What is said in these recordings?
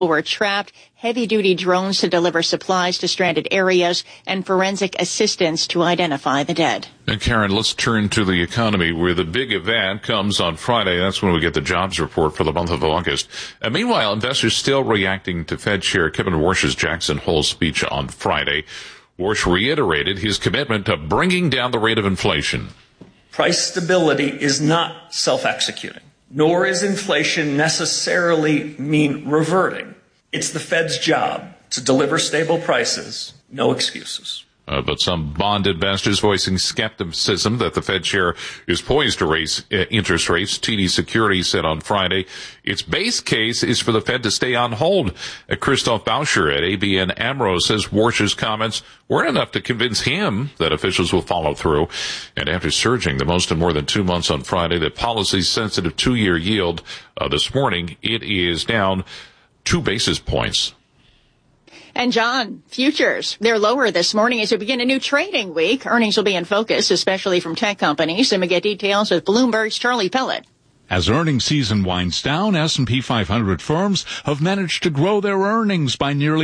were trapped, heavy-duty drones to deliver supplies to stranded areas, and forensic assistance to identify the dead. And Karen, let's turn to the economy, where the big event comes on Friday. That's when we get the jobs report for the month of August. And meanwhile, investors still reacting to Fed Chair Kevin Warsh's Jackson Hole speech on Friday. Warsh reiterated his commitment to bringing down the rate of inflation. Price stability is not self-executing, nor is inflation necessarily mean reverting. It's the Fed's job to deliver stable prices, no excuses. But some bond investors voicing skepticism that the Fed chair is poised to raise interest rates. TD Securities said on Friday its base case is for the Fed to stay on hold. Christoph Bauscher at ABN AMRO says Warsh's comments weren't enough to convince him that officials will follow through. And after surging the most in more than 2 months on Friday, the policy-sensitive 2-year yield this morning, it is down 2 basis points. And John, futures, they're lower this morning as we begin a new trading week. Earnings will be in focus, especially from tech companies. And we get details with Bloomberg's Charlie Pellet. As earnings season winds down, S&P 500 firms have managed to grow their earnings by nearly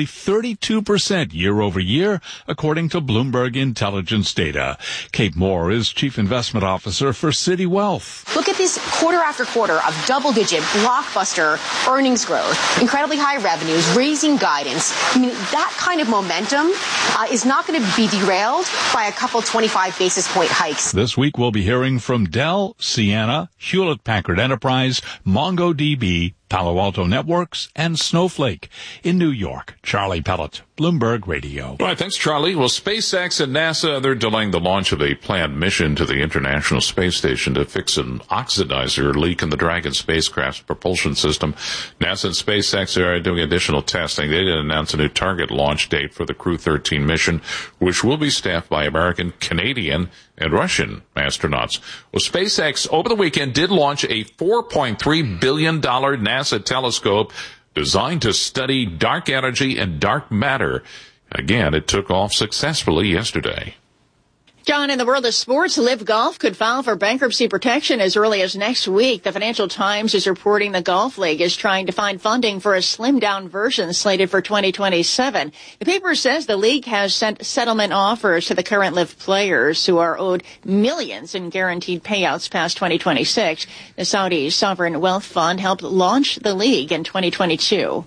32% year over year, according to Bloomberg Intelligence data. Kate Moore is Chief Investment Officer for Citi Wealth. Look at this quarter after quarter of double-digit blockbuster earnings growth, incredibly high revenues, raising guidance. I mean, that kind of momentum is not going to be derailed by a couple 25 basis point hikes. This week we'll be hearing from Dell, Ciena, Hewlett-Packard Enterprise, MongoDB, Palo Alto Networks, and Snowflake. In New York, Charlie Pellet, Bloomberg Radio. All right, thanks, Charlie. Well, SpaceX and NASA, they're delaying the launch of a planned mission to the International Space Station to fix an oxidizer leak in the Dragon spacecraft's propulsion system. NASA and SpaceX are doing additional testing. They did announce a new target launch date for the Crew 13 mission, which will be staffed by American, Canadian, and Russian astronauts. Well, SpaceX over the weekend did launch a $4.3 billion NASA telescope designed to study dark energy and dark matter. Again, it took off successfully yesterday. John, in the world of sports, LIV Golf could file for bankruptcy protection as early as next week. The Financial Times is reporting the Golf League is trying to find funding for a slimmed-down version slated for 2027. The paper says the league has sent settlement offers to the current LIV players who are owed millions in guaranteed payouts past 2026. The Saudi Sovereign Wealth Fund helped launch the league in 2022.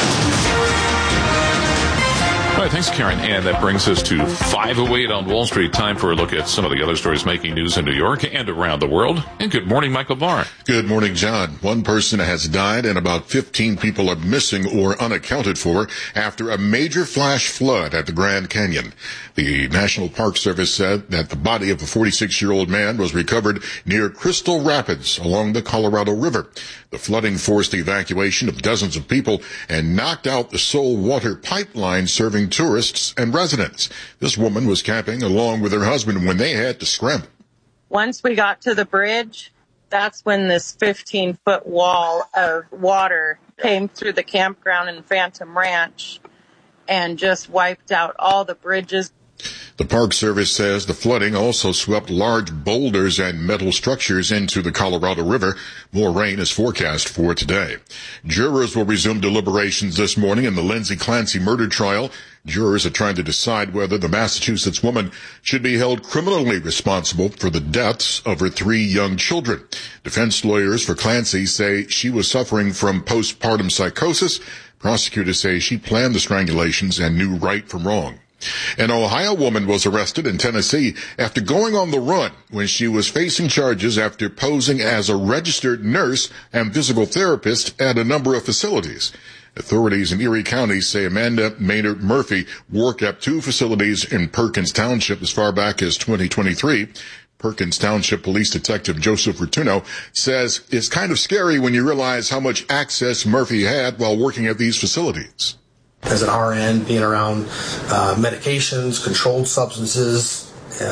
All right, thanks, Karen. And that brings us to 5:08 on Wall Street. Time for a look at some of the other stories making news in New York and around the world. And good morning, Michael Barr. Good morning, John. One person has died and about 15 people are missing or unaccounted for after a major flash flood at the Grand Canyon. The National Park Service said that the body of a 46-year-old man was recovered near Crystal Rapids along the Colorado River. The flooding forced the evacuation of dozens of people and knocked out the sole water pipeline serving tourists and residents. This woman was camping along with her husband when they had to scramble. Once we got to the bridge, that's when this 15-foot wall of water came through the campground in Phantom Ranch and just wiped out all the bridges. The Park Service says the flooding also swept large boulders and metal structures into the Colorado River. More rain is forecast for today. Jurors will resume deliberations this morning in the Lindsay Clancy murder trial. Jurors are trying to decide whether the Massachusetts woman should be held criminally responsible for the deaths of her 3 young children. Defense lawyers for Clancy say she was suffering from postpartum psychosis. Prosecutors say she planned the strangulations and knew right from wrong. An Ohio woman was arrested in Tennessee after going on the run when she was facing charges after posing as a registered nurse and physical therapist at a number of facilities. Authorities in Erie County say Amanda Maynard Murphy worked at 2 facilities in Perkins Township as far back as 2023. Perkins Township Police Detective Joseph Rotuno says it's kind of scary when you realize how much access Murphy had while working at these facilities. As an RN, being around medications, controlled substances,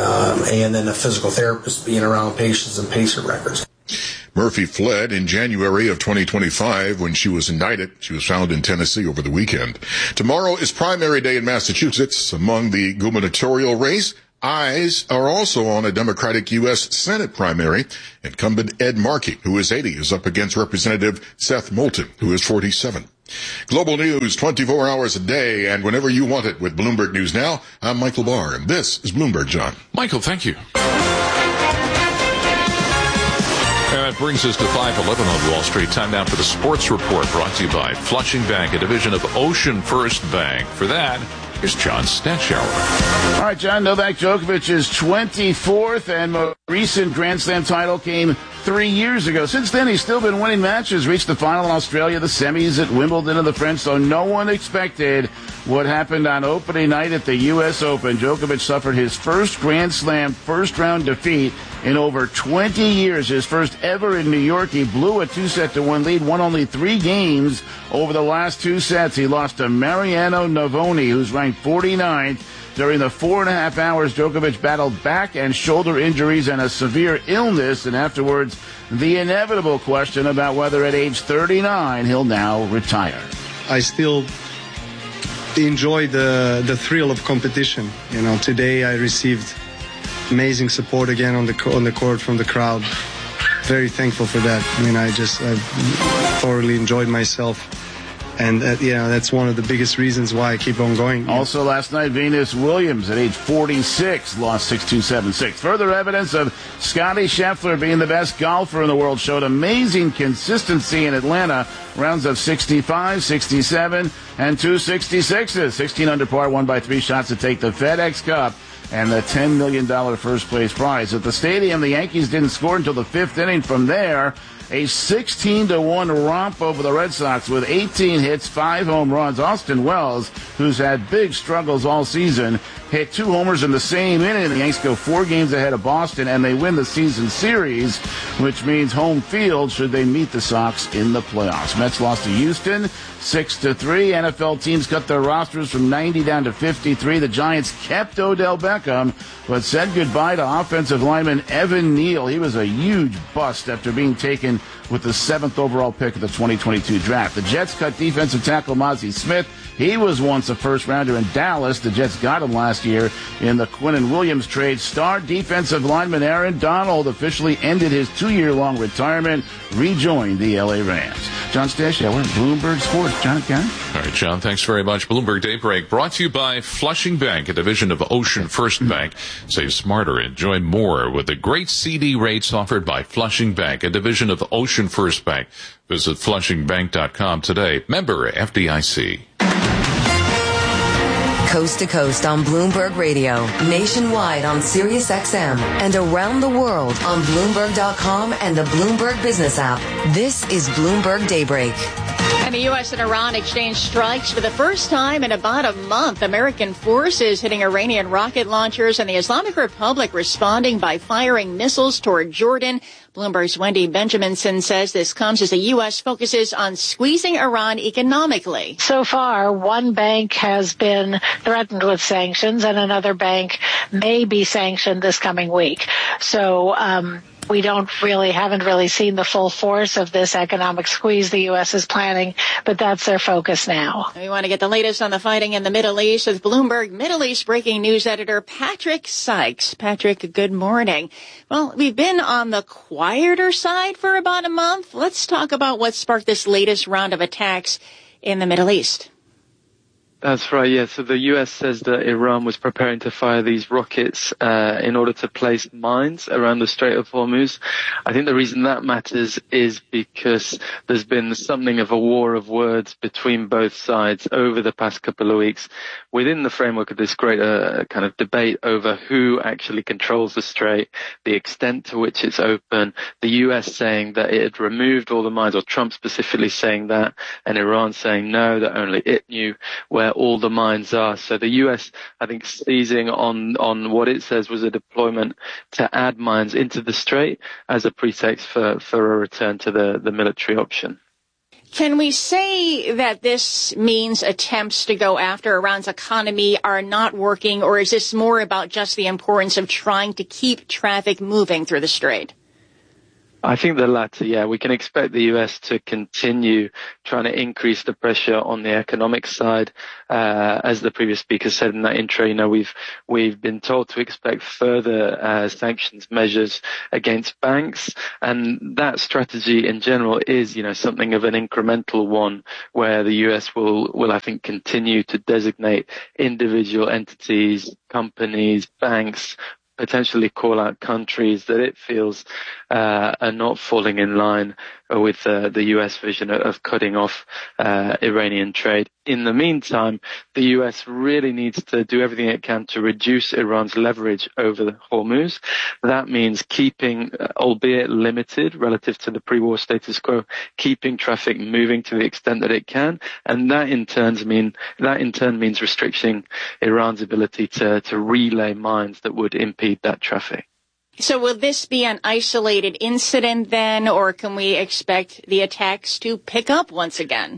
and then a physical therapist being around patients and patient records. Murphy fled in January of 2025 when she was indicted. She was found in Tennessee over the weekend. Tomorrow is primary day in Massachusetts. Among the gubernatorial race, eyes are also on a Democratic U.S. Senate primary. Incumbent Ed Markey, who is 80, is up against Representative Seth Moulton, who is 47. Global news 24 hours a day and whenever you want it with Bloomberg News Now. I'm Michael Barr, and this is Bloomberg, John. Michael, thank you. That brings us to 5:11 on Wall Street. Time now for the Sports Report, brought to you by Flushing Bank, a division of Ocean First Bank. For that, here's John Stetschauer. All right, John, Novak Djokovic's 24th and most recent Grand Slam title came 3 years ago. Since then, he's still been winning matches, reached the final in Australia, the semis at Wimbledon and the French, so no one expected what happened on opening night at the U.S. Open. Djokovic suffered his first Grand Slam first-round defeat in over 20 years, his first ever in New York. He blew a 2-1 lead, won only 3 games over the last 2 sets. He lost to Mariano Navoni, who's ranked 49th. During the 4.5 hours, Djokovic battled back and shoulder injuries and a severe illness, and afterwards, the inevitable question about whether at age 39 he'll now retire. I still enjoy the thrill of competition. You know, today I received amazing support again on the court from the crowd. Very thankful for that. I mean, I thoroughly enjoyed myself. And, that's one of the biggest reasons why I keep on going. Also last night, Venus Williams at age 46 lost 6-2, 7-6. Further evidence of Scottie Scheffler being the best golfer in the world showed amazing consistency in Atlanta. Rounds of 65, 67, and 2 66s. 16 under par, won by 3 shots to take the FedEx Cup and the $10 million first-place prize. At the stadium, the Yankees didn't score until the 5th inning. From there, a 16-1 romp over the Red Sox with 18 hits, 5 home runs. Austin Wells, who's had big struggles all season, hit 2 homers in the same inning. The Yankees go 4 games ahead of Boston, and they win the season series, which means home field should they meet the Sox in the playoffs. Mets lost to Houston 6-3. NFL teams cut their rosters from 90 down to 53. The Giants kept Odell Beckham, but said goodbye to offensive lineman Evan Neal. He was a huge bust after being taken with the 7th overall pick of the 2022 draft. The Jets cut defensive tackle Mozzie Smith. He was once a first-rounder in Dallas. The Jets got him last year in the Quinnen Williams trade. Star defensive lineman Aaron Donald officially ended his 2-year-long retirement, rejoined the L.A. Rams. John Stetschauer, Bloomberg Sports. John again. All right, John, thanks very much. Bloomberg Daybreak brought to you by Flushing Bank, a division of Ocean First Bank. Save smarter, enjoy more with the great CD rates offered by Flushing Bank, a division of Ocean First Bank. Visit FlushingBank.com today. Member FDIC. Coast to coast on Bloomberg Radio, nationwide on Sirius XM, and around the world on Bloomberg.com and the Bloomberg Business app. This is Bloomberg Daybreak. And the U.S. and Iran exchanged strikes for the first time in about a month. American forces hitting Iranian rocket launchers and the Islamic Republic responding by firing missiles toward Jordan. Bloomberg's Wendy Benjaminson says this comes as the U.S. focuses on squeezing Iran economically. So far, one bank has been threatened with sanctions and another bank may be sanctioned this coming week. So, we haven't really seen the full force of this economic squeeze the U.S. is planning, but that's their focus now. We want to get the latest on the fighting in the Middle East with Bloomberg Middle East breaking news editor Patrick Sykes. Patrick, good morning. Well, we've been on the quieter side for about a month. Let's talk about what sparked this latest round of attacks in the Middle East. That's right, yeah. So the U.S. says that Iran was preparing to fire these rockets in order to place mines around the Strait of Hormuz. I think the reason that matters is because there's been something of a war of words between both sides over the past couple of weeks within the framework of this greater kind of debate over who actually controls the strait, the extent to which it's open, the U.S. saying that it had removed all the mines, or Trump specifically saying that, and Iran saying no, that only it knew where all the mines are. So the U.S., I think, seizing on what it says was a deployment to add mines into the strait as a pretext for a return to the military option. Can we say that this means attempts to go after Iran's economy are not working, or is this more about just the importance of trying to keep traffic moving through the strait? I think the latter, yeah. We can expect the US to continue trying to increase the pressure on the economic side. As the previous speaker said in that intro, we've been told to expect further sanctions measures against banks, and that strategy in general is, something of an incremental one, where the US will I think continue to designate individual entities, companies, banks, potentially call out countries that it feels are not falling in line with the US vision of cutting off Iranian trade. In the meantime, the US really needs to do everything it can to reduce Iran's leverage over the Hormuz. That means keeping, albeit limited relative to the pre-war status quo, keeping traffic moving to the extent that it can, and that in turn means restricting Iran's ability to relay mines that would impede that traffic. So will this be an isolated incident then, or can we expect the attacks to pick up once again?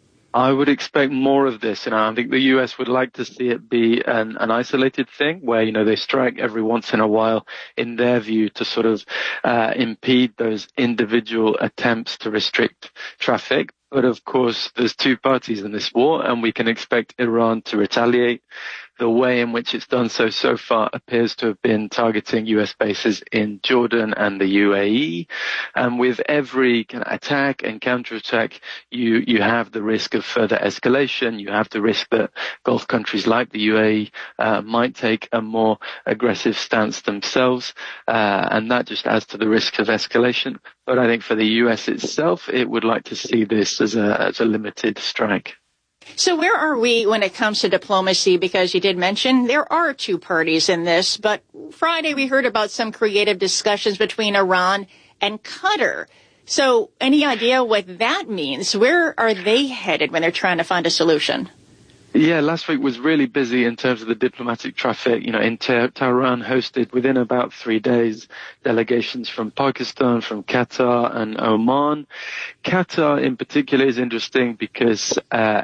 I would expect more of this. I think the US would like to see it be an isolated thing where, they strike every once in a while, in their view, to sort of impede those individual attempts to restrict traffic. But of course, there's two parties in this war, and we can expect Iran to retaliate. The way in which it's done so far appears to have been targeting US bases in Jordan and the UAE. And with every kind of attack and counterattack, you have the risk of further escalation. You have the risk that Gulf countries like the UAE might take a more aggressive stance themselves. And that just adds to the risk of escalation. But I think for the US itself, it would like to see this as a limited strike. So where are we when it comes to diplomacy? Because you did mention there are two parties in this, but Friday we heard about some creative discussions between Iran and Qatar. So any idea what that means? Where are they headed when they're trying to find a solution? Yeah, last week was really busy in terms of the diplomatic traffic. In Tehran hosted within about 3 days delegations from Pakistan, from Qatar and Oman. Qatar in particular is interesting because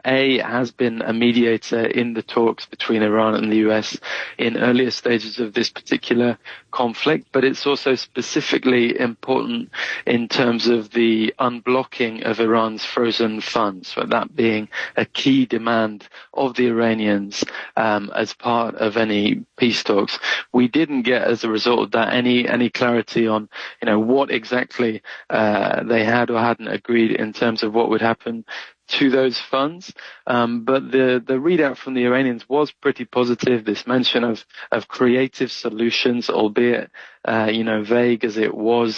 has been a mediator in the talks between Iran and the US in earlier stages of this particular conflict, but it's also specifically important in terms of the unblocking of Iran's frozen funds, so that being a key demand of the Iranians as part of any peace talks. We didn't get, as a result of that, any clarity on what exactly they had or hadn't agreed in terms of what would happen to those funds. But the readout from the Iranians was pretty positive. This mention of creative solutions, albeit vague as it was,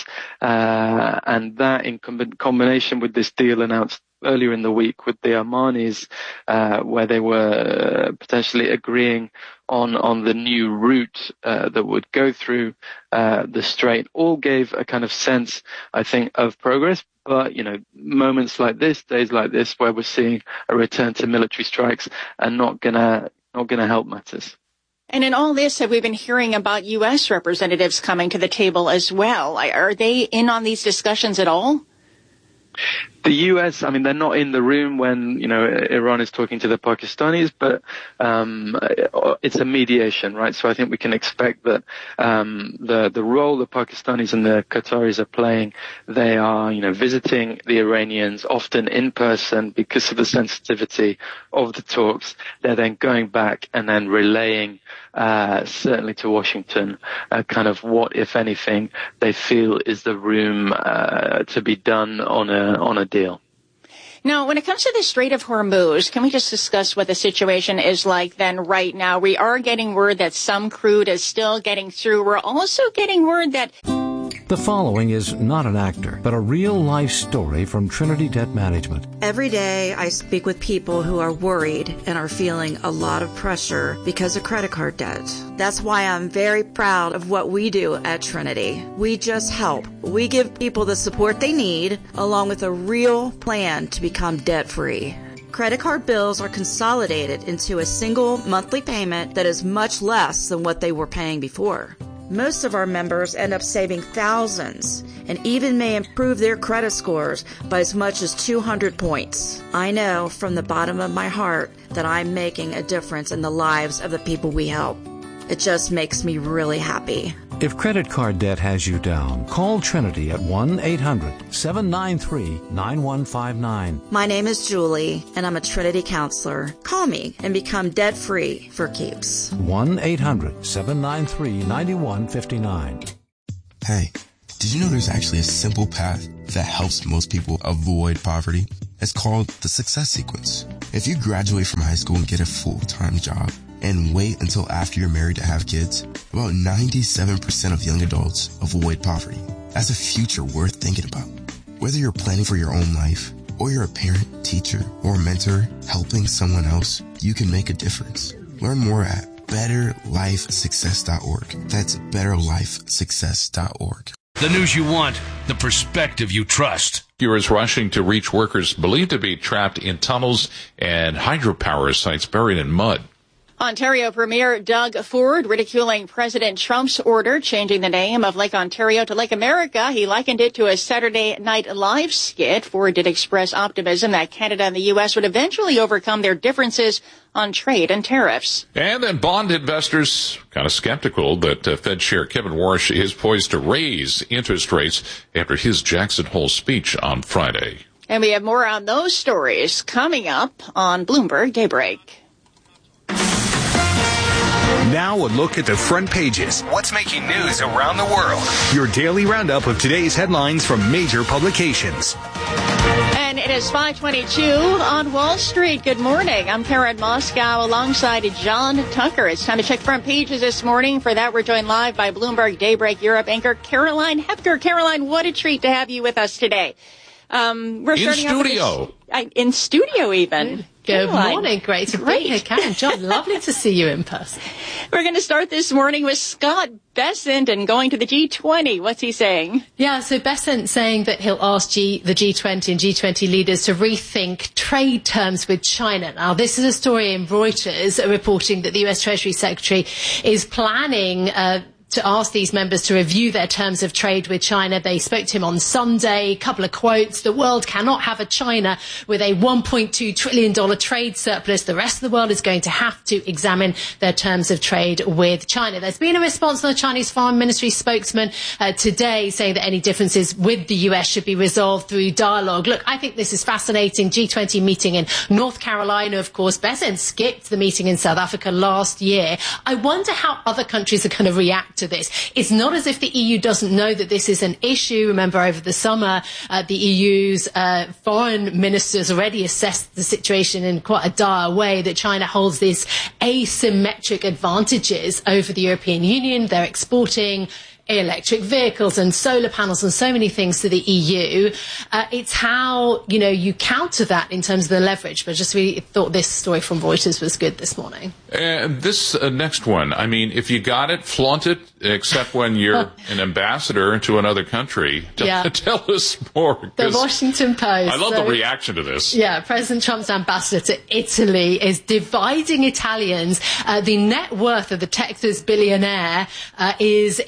and that in combination with this deal announced earlier in the week with the Omanis, where they were potentially agreeing on the new route that would go through the strait, all gave a kind of sense, I think, of progress. But, moments like this, days like this, where we're seeing a return to military strikes are not gonna help matters. And in all this, have we been hearing about U.S. representatives coming to the table as well? Are they in on these discussions at all? The U.S., they're not in the room when, Iran is talking to the Pakistanis, but it's a mediation, right? So I think we can expect that the role the Pakistanis and the Qataris are playing, they are, visiting the Iranians often in person because of the sensitivity of the talks. They're then going back and then relaying, certainly to Washington, kind of what, if anything, they feel is the room to be done on a deal. Now, when it comes to the Strait of Hormuz, can we just discuss what the situation is like then right now? We are getting word that some crude is still getting through. We're also getting word that... The following is not an actor, but a real-life story from Trinity Debt Management. Every day I speak with people who are worried and are feeling a lot of pressure because of credit card debt. That's why I'm very proud of what we do at Trinity. We just help. We give people the support they need, along with a real plan to become debt-free. Credit card bills are consolidated into a single monthly payment that is much less than what they were paying before. Most of our members end up saving thousands and even may improve their credit scores by as much as 200 points. I know from the bottom of my heart that I'm making a difference in the lives of the people we help. It just makes me really happy. If credit card debt has you down, call Trinity at 1-800-793-9159. My name is Julie, and I'm a Trinity counselor. Call me and become debt-free for keeps. 1-800-793-9159. Hey, did you know there's actually a simple path that helps most people avoid poverty? It's called the Success Sequence. If you graduate from high school and get a full-time job and wait until after you're married to have kids, about 97% of young adults avoid poverty. That's a future worth thinking about. Whether you're planning for your own life, or you're a parent, teacher, or mentor helping someone else, you can make a difference. Learn more at betterlifesuccess.org. That's betterlifesuccess.org. The news you want, the perspective you trust. Rescuers rushing to reach workers believed to be trapped in tunnels and hydropower sites buried in mud. Ontario Premier Doug Ford ridiculing President Trump's order changing the name of Lake Ontario to Lake America. He likened it to a Saturday Night Live skit. Ford did express optimism that Canada and the U.S. would eventually overcome their differences on trade and tariffs. And then bond investors kind of skeptical that Fed Chair Kevin Warsh is poised to raise interest rates after his Jackson Hole speech on Friday. And we have more on those stories coming up on Bloomberg Daybreak. Now a look at the front pages. What's making news around the world? Your daily roundup of today's headlines from major publications. And it is 5:22 on Wall Street. Good morning. I'm Karen Moscow alongside John Tucker. It's time to check front pages this morning. For that, we're joined live by Bloomberg Daybreak Europe anchor Caroline Hepker. Caroline, what a treat to have you with us today. We're in studio. In studio, even. Good morning. Great to be here, Karen. John, lovely to see you in person. We're going to start this morning with Scott Bessent and going to the G20. What's he saying? Yeah, so Bessent saying that he'll ask the G20 and G20 leaders to rethink trade terms with China. Now, this is a story in Reuters reporting that the US Treasury Secretary is planning to ask these members to review their terms of trade with China. They spoke to him on Sunday. A couple of quotes. The world cannot have a China with a $1.2 trillion trade surplus. The rest of the world is going to have to examine their terms of trade with China. There's been a response from the Chinese Foreign Ministry spokesman today saying that any differences with the US should be resolved through dialogue. Look, I think this is fascinating. G20 meeting in North Carolina, of course. Bessent skipped the meeting in South Africa last year. I wonder how other countries are going to react to this. It's not as if the EU doesn't know that this is an issue. Remember, over the summer, the EU's foreign ministers already assessed the situation in quite a dire way, that China holds these asymmetric advantages over the European Union. They're exporting electric vehicles and solar panels and so many things to the EU. It's how, you counter that in terms of the leverage. But I just really thought this story from Reuters was good this morning. And this next one, I mean, if you got it, flaunt it, except when you're an ambassador to another country. Tell us more. The Washington Post. I love the reaction to this. Yeah, President Trump's ambassador to Italy is dividing Italians. The net worth of the Texas billionaire is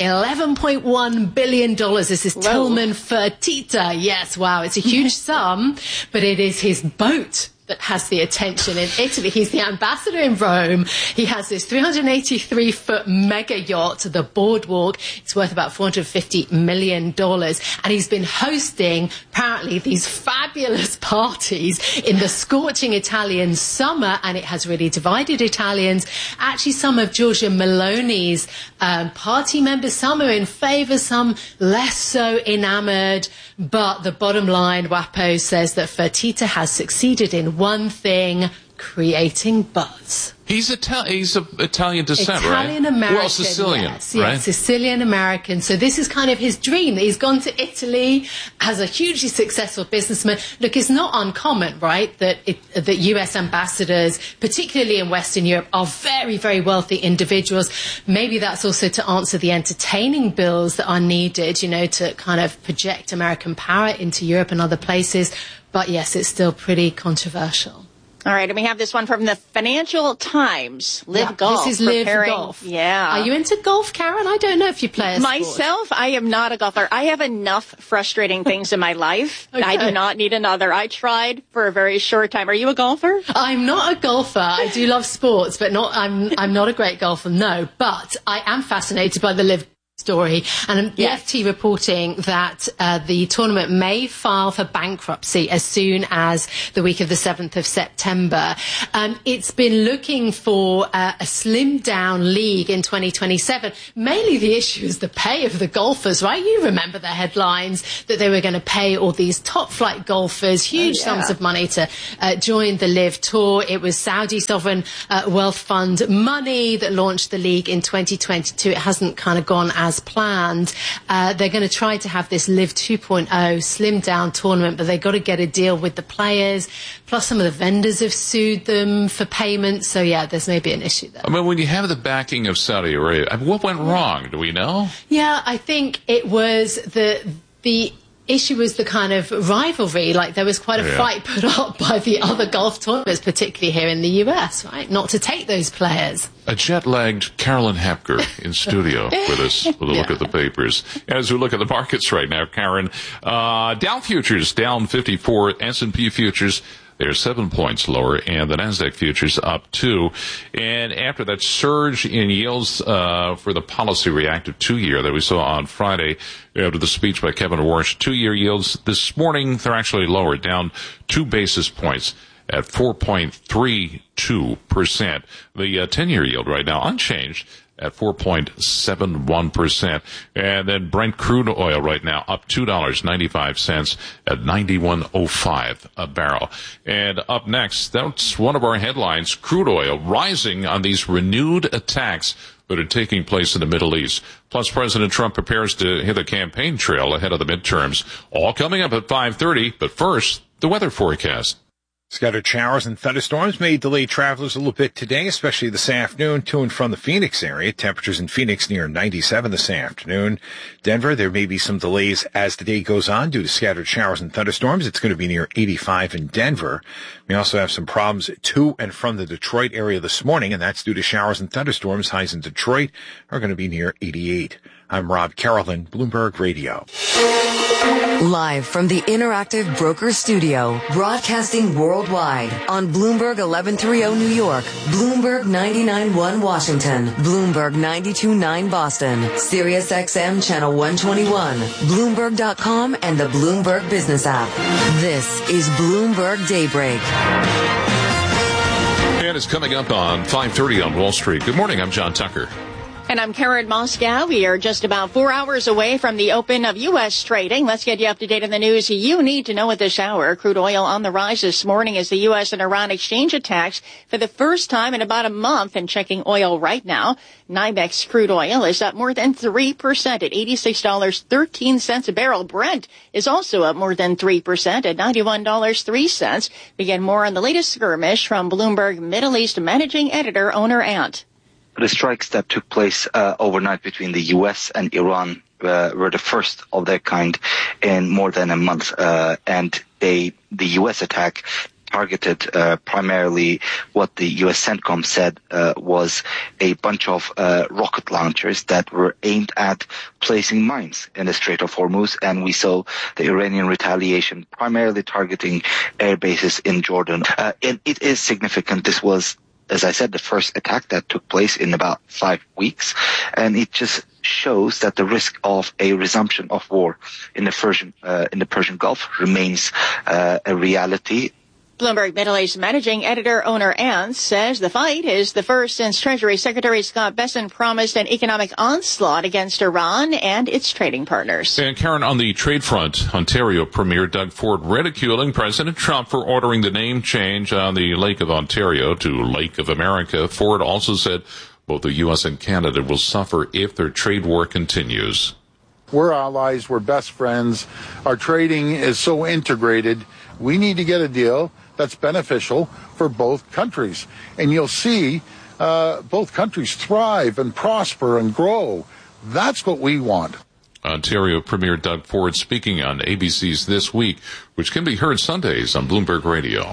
$11.1 billion. This is Tillman Fertitta. Yes, wow, it's a huge sum, but it is his boat that has the attention in Italy. He's the ambassador in Rome. He has this 383-foot mega yacht, the Boardwalk. It's worth about $450 million. And he's been hosting, apparently, these fabulous parties in the scorching Italian summer, and it has really divided Italians. Actually, some of Giorgia Meloni's party members, some are in favour, some less so enamoured. But the bottom line, WAPO says that Fertitta has succeeded in one thing: creating buzz. He's of Italian descent, Italian right? American, Well, Sicilian, yes, right? Yes, Sicilian American. So this is kind of his dream. He's gone to Italy as a hugely successful businessman. Look, it's not uncommon, right, that US ambassadors, particularly in Western Europe, are very, very wealthy individuals. Maybe that's also to answer the entertaining bills that are needed, to kind of project American power into Europe and other places. But yes, it's still pretty controversial. All right, and we have this one from the Financial Times. Live Golf. This is Live Golf. Yeah. Are you into golf, Karen? I don't know if you play a sport. Myself, I am not a golfer. I have enough frustrating things in my life. Okay. I do not need another. I tried for a very short time. Are you a golfer? I'm not a golfer. I do love sports, but I'm not a great golfer, no. But I am fascinated by the Live story, and the FT reporting that the tournament may file for bankruptcy as soon as the week of the 7th of September. It's been looking for a slimmed down league in 2027. Mainly the issue is the pay of the golfers, right? You remember the headlines that they were going to pay all these top flight golfers huge sums of money to join the Live Tour. It was Saudi Sovereign Wealth Fund money that launched the league in 2022. It hasn't kind of gone as planned. They're going to try to have this Live 2.0 slimmed down tournament, but they've got to get a deal with the players. Plus, some of the vendors have sued them for payment. So, yeah, there's maybe an issue there. I mean, when you have the backing of Saudi Arabia, what went wrong? Do we know? Yeah, I think it was the issue was the kind of rivalry. Like, there was quite a fight put up by the other golf tournaments, particularly here in the US, right? Not to take those players. A jet-lagged Carolyn Hapker in studio with us with a look at the papers. As we look at the markets right now, Karen, Dow futures down 54, S&P futures, they're 7 points lower, and the Nasdaq futures up 2. And after that surge in yields for the policy reactive 2-year that we saw on Friday, after the speech by Kevin Warsh, 2-year yields this morning, they're actually lower, down 2 basis points at 4.32%. The 10-year yield right now unchanged at 4.71%. And then Brent crude oil right now up $2.95 at $91.05 a barrel. And up next, that's one of our headlines, crude oil rising on these renewed attacks that are taking place in the Middle East. Plus, President Trump prepares to hit the campaign trail ahead of the midterms. All coming up at 5:30. But first, the weather forecast. Scattered showers and thunderstorms may delay travelers a little bit today, especially this afternoon to and from the Phoenix area. Temperatures in Phoenix near 97 this afternoon. Denver, there may be some delays as the day goes on due to scattered showers and thunderstorms. It's going to be near 85 in Denver. We also have some problems to and from the Detroit area this morning, and that's due to showers and thunderstorms. Highs in Detroit are going to be near 88. I'm Rob Carolyn, Bloomberg Radio. Live from the Interactive Broker Studio, broadcasting worldwide on Bloomberg 1130 New York, Bloomberg 99.1 Washington, Bloomberg 92.9 Boston, Sirius XM Channel 121, Bloomberg.com, and the Bloomberg Business app. This is Bloomberg Daybreak. And it's coming up on 5:30 on Wall Street. Good morning, I'm John Tucker. And I'm Karen Moscow. We are just about 4 hours away from the open of U.S. trading. Let's get you up to date on the news you need to know at this hour. Crude oil on the rise this morning as the U.S. and Iran exchange attacks for the first time in about a month. And checking oil right now, NYMEX crude oil is up more than 3% at $86.13 a barrel. Brent is also up more than 3% at $91.03. We get more on the latest skirmish from Bloomberg Middle East managing editor Oner Ant. The strikes that took place overnight between the U.S. and Iran were the first of their kind in more than a month. And the U.S. attack targeted primarily what the U.S. CENTCOM said was a bunch of rocket launchers that were aimed at placing mines in the Strait of Hormuz. And we saw the Iranian retaliation primarily targeting air bases in Jordan. And it is significant. This was, as I said, the first attack that took place in about 5 weeks, and it just shows that the risk of a resumption of war in the Persian Gulf remains a reality. Bloomberg Middle East managing editor Oner Ant says the fight is the first since Treasury Secretary Scott Bessent promised an economic onslaught against Iran and its trading partners. And Karen, on the trade front, Ontario Premier Doug Ford ridiculing President Trump for ordering the name change on the Lake of Ontario to Lake of America. Ford also said both the U.S. and Canada will suffer if their trade war continues. We're allies. We're best friends. Our trading is so integrated. We need to get a deal that's beneficial for both countries. And you'll see both countries thrive and prosper and grow. That's what we want. Ontario Premier Doug Ford speaking on ABC's This Week, which can be heard Sundays on Bloomberg Radio.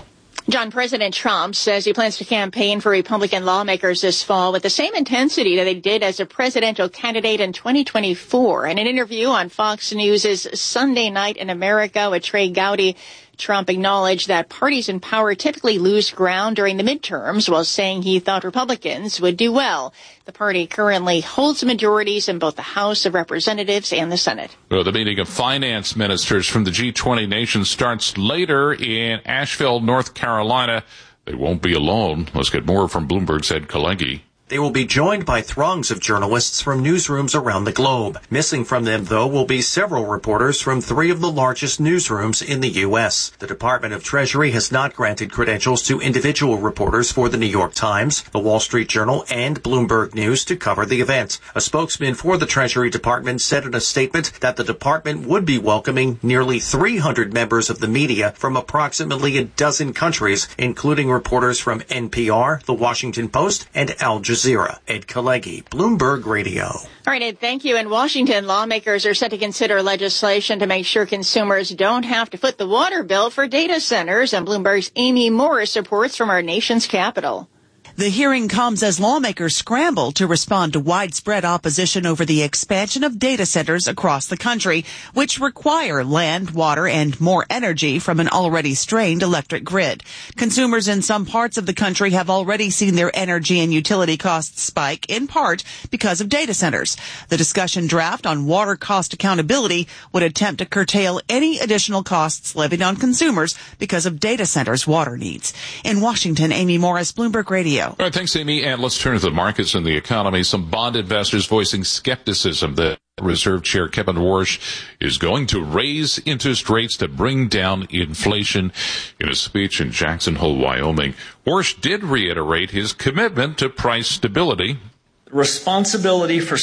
John, President Trump says he plans to campaign for Republican lawmakers this fall with the same intensity that they did as a presidential candidate in 2024. In an interview on Fox News' Sunday Night in America with Trey Gowdy, Trump acknowledged that parties in power typically lose ground during the midterms, while saying he thought Republicans would do well. The party currently holds majorities in both the House of Representatives and the Senate. Well, the meeting of finance ministers from the G20 nations starts later in Asheville, North Carolina. They won't be alone. Let's get more from Bloomberg's Ed Kalegi. They will be joined by throngs of journalists from newsrooms around the globe. Missing from them, though, will be several reporters from 3 of the largest newsrooms in the U.S. The Department of Treasury has not granted credentials to individual reporters for the New York Times, the Wall Street Journal, and Bloomberg News to cover the event. A spokesman for the Treasury Department said in a statement that the department would be welcoming nearly 300 members of the media from approximately a dozen countries, including reporters from NPR, The Washington Post, and Al Jazeera. Ed Kalegi, Bloomberg Radio. All right, Ed, thank you. In Washington, lawmakers are set to consider legislation to make sure consumers don't have to foot the water bill for data centers. And Bloomberg's Amy Morris reports from our nation's capital. The hearing comes as lawmakers scramble to respond to widespread opposition over the expansion of data centers across the country, which require land, water, and more energy from an already strained electric grid. Consumers in some parts of the country have already seen their energy and utility costs spike, in part because of data centers. The discussion draft on water cost accountability would attempt to curtail any additional costs levied on consumers because of data centers' water needs. In Washington, Amy Morris, Bloomberg Radio. All right, thanks, Amy. And let's turn to the markets and the economy. Some bond investors voicing skepticism that Reserve Chair Kevin Warsh is going to raise interest rates to bring down inflation. In a speech in Jackson Hole, Wyoming, Warsh did reiterate his commitment to price stability. Responsibility for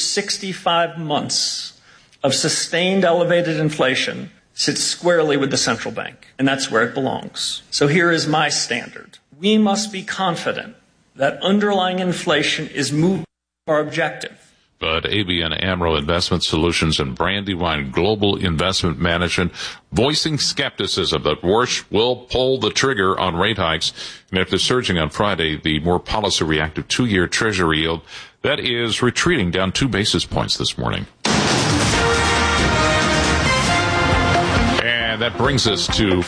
65 months of sustained elevated inflation sits squarely with the central bank, and that's where it belongs. So here is my standard. We must be confident that underlying inflation is moving our objective. But ABN AMRO Investment Solutions and Brandywine Global Investment Management voicing skepticism that Warsh will pull the trigger on rate hikes. And after surging on Friday, the more policy-reactive 2-year Treasury yield, that is retreating down 2 basis points this morning. And that brings us to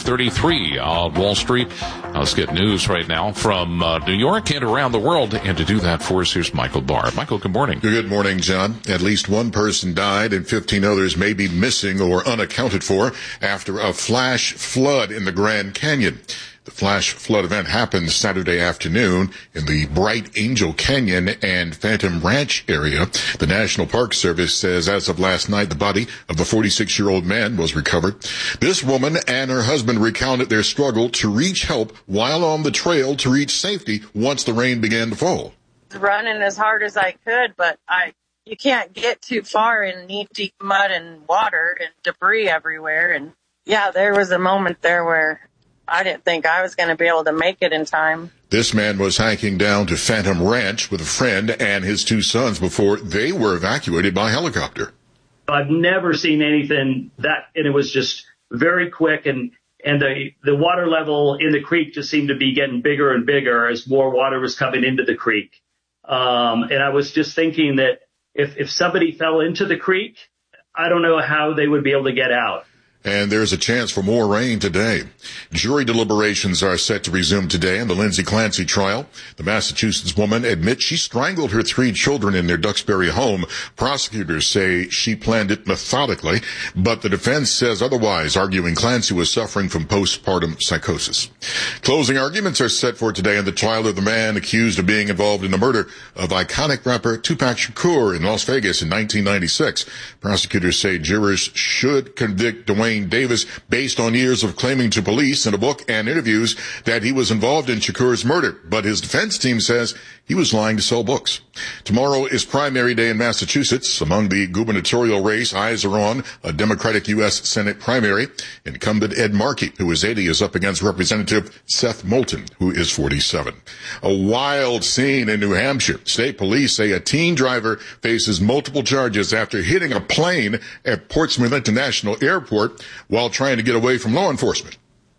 5:33 on Wall Street. Let's get news right now from New York and around the world. And to do that for us, here's Michael Barr. Michael, good morning. Good morning, John. At least one person died and 15 others may be missing or unaccounted for after a flash flood in the Grand Canyon. The flash flood event happened Saturday afternoon in the Bright Angel Canyon and Phantom Ranch area. The National Park Service says as of last night, the body of the 46-year-old man was recovered. This woman and her husband recounted their struggle to reach help while on the trail to reach safety once the rain began to fall. Running as hard as I could, but you can't get too far in knee-deep mud and water and debris everywhere. And yeah, there was a moment there where I didn't think I was going to be able to make it in time. This man was hiking down to Phantom Ranch with a friend and his 2 sons before they were evacuated by helicopter. I've never seen anything that, and it was just very quick, and the water level in the creek just seemed to be getting bigger and bigger as more water was coming into the creek. And I was just thinking that if somebody fell into the creek, I don't know how they would be able to get out. And there's a chance for more rain today. Jury deliberations are set to resume today in the Lindsay Clancy trial. The Massachusetts woman admits she strangled her 3 children in their Duxbury home. Prosecutors say she planned it methodically, but the defense says otherwise, arguing Clancy was suffering from postpartum psychosis. Closing arguments are set for today in the trial of the man accused of being involved in the murder of iconic rapper Tupac Shakur in Las Vegas in 1996. Prosecutors say jurors should convict Dwayne Davis based on years of claiming to police in a book and interviews that he was involved in Shakur's murder, but his defense team says he was lying to sell books. Tomorrow is primary day in Massachusetts. Among the gubernatorial race, eyes are on a Democratic U.S. Senate primary. Incumbent Ed Markey, who is 80, is up against Representative Seth Moulton, who is 47. A wild scene in New Hampshire. State police say a teen driver faces multiple charges after hitting a plane at Portsmouth International Airport while trying to get away from law enforcement.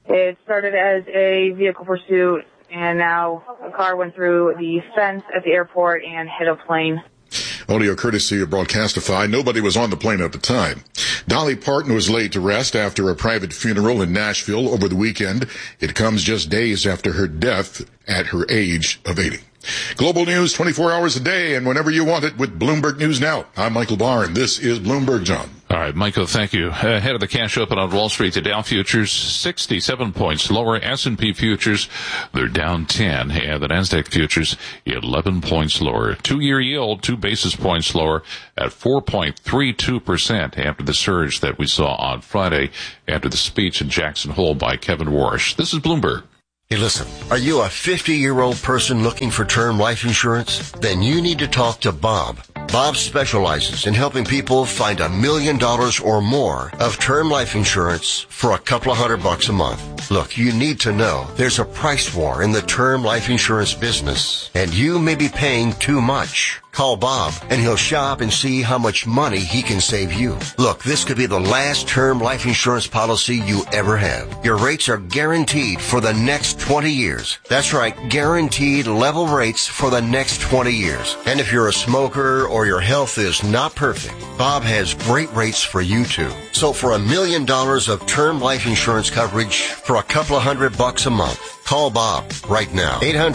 It started as a vehicle pursuit, and now a car went through the fence at the airport and hit a plane. Audio courtesy of Broadcastify. Nobody was on the plane at the time. Dolly Parton was laid to rest after a private funeral in Nashville over the weekend. It comes just days after her death at her age of 80. Global news 24 hours a day and whenever you want it with Bloomberg News Now. I'm Michael Barr, and this is Bloomberg John. All right, Michael, thank you. Ahead of the cash open on Wall Street, the Dow futures 67 points lower. S&P futures, they're down 10. And the Nasdaq futures 11 points lower. 2-year yield 2 basis points lower at 4.32% after the surge that we saw on Friday after the speech in Jackson Hole by Kevin Warsh. This is Bloomberg. Hey, listen, are you a 50-year-old person looking for term life insurance? Then you need to talk to Bob. Bob specializes in helping people find $1 million or more of term life insurance for a couple of $100 a month. Look, you need to know there's a price war in the term life insurance business, and you may be paying too much. Call Bob, and he'll shop and see how much money he can save you. Look, this could be the last term life insurance policy you ever have. Your rates are guaranteed for the next 20 years. That's right, guaranteed level rates for the next 20 years. And if you're a smoker or your health is not perfect, Bob has great rates for you too. So for $1 million of term life insurance coverage for a couple of $100 a month, call Bob right now.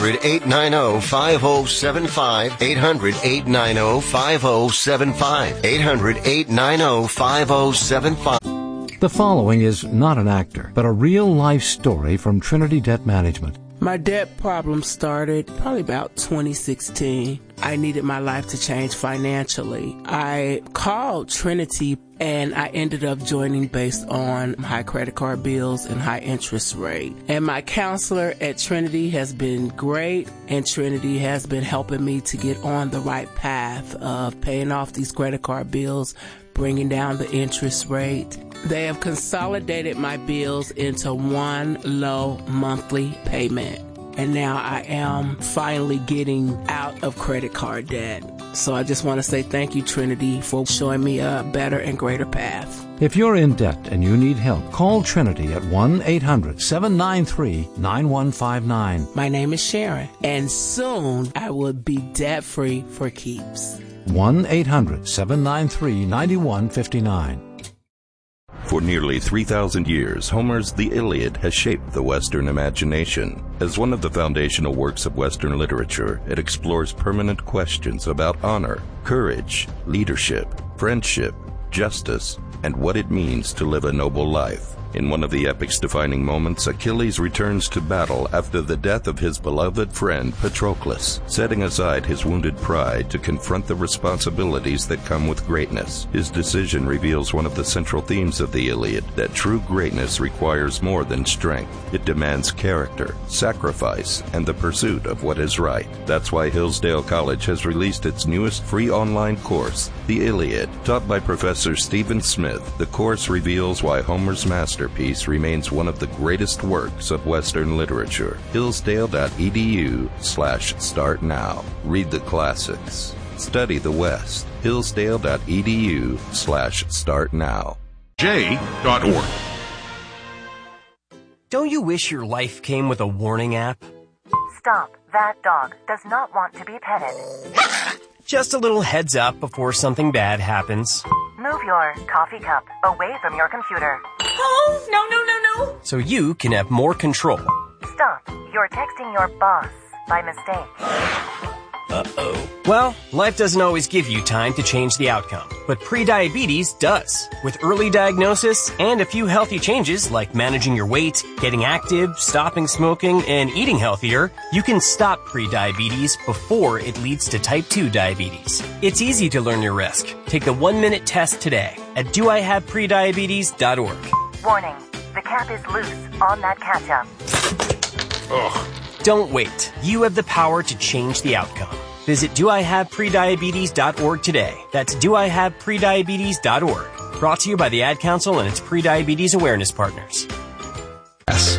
800-890-5075. 800-890-5075. 800-890-5075. The following is not an actor, but a real-life story from Trinity Debt Management. My debt problem started probably about 2016. I needed my life to change financially. I called Trinity and I ended up joining based on high credit card bills and high interest rate. And my counselor at Trinity has been great, and Trinity has been helping me to get on the right path of paying off these credit card bills, bringing down the interest rate. They have consolidated my bills into one low monthly payment. And now I am finally getting out of credit card debt. So I just want to say thank you, Trinity, for showing me a better and greater path. If you're in debt and you need help, call Trinity at 1-800-793-9159. My name is Sharon, and soon I will be debt-free for keeps. 1-800-793-9159. For nearly 3,000 years, Homer's The Iliad has shaped the Western imagination. As one of the foundational works of Western literature, it explores permanent questions about honor, courage, leadership, friendship, justice, and what it means to live a noble life. In one of the epic's defining moments, Achilles returns to battle after the death of his beloved friend Patroclus, setting aside his wounded pride to confront the responsibilities that come with greatness. His decision reveals one of the central themes of the Iliad, that true greatness requires more than strength. It demands character, sacrifice, and the pursuit of what is right. That's why Hillsdale College has released its newest free online course, The Iliad. Taught by Professor Stephen Smith, the course reveals why Homer's masterpiece remains one of the greatest works of Western literature. Hillsdale.edu/start now. Read the classics. Study the West. Hillsdale.edu/start now. J.org. Don't you wish your life came with a warning app? Stop. That dog does not want to be petted. Just a little heads up before something bad happens. Move your coffee cup away from your computer. Oh, no. So you can have more control. Stop. You're texting your boss by mistake. Uh-oh. Well, life doesn't always give you time to change the outcome, but prediabetes does. With early diagnosis and a few healthy changes like managing your weight, getting active, stopping smoking, and eating healthier, you can stop prediabetes before it leads to type 2 diabetes. It's easy to learn your risk. Take the 1-minute test today at doihaveprediabetes.org. Warning. The cap is loose on that ketchup. Ugh. Don't wait. You have the power to change the outcome. Visit doihaveprediabetes.org today. That's doihaveprediabetes.org. Brought to you by the Ad Council and its prediabetes awareness partners. Yes.